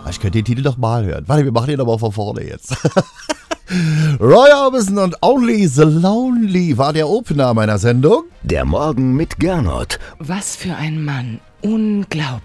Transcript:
Ich könnte den Titel doch mal hören. Warte, wir machen den aber von vorne jetzt. Roy Orbison und Only the Lonely war der Opener meiner Sendung. Der Morgen mit Gernot. Was für ein Mann. Unglaublich.